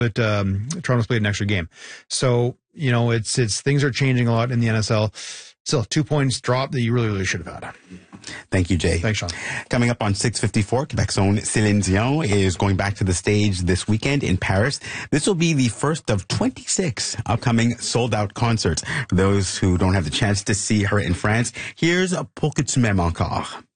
but Toronto's played an extra game. So, it's things are changing a lot in the NSL. Still, 2 points drop that you really, really should have had. Thank you, Jay. Thanks, Sean. Coming up on 6:54, Quebec's own Céline Dion is going back to the stage this weekend in Paris. This will be the first of 26 upcoming sold-out concerts. For those who don't have the chance to see her in France, here's Pour que tu m'aimes encore.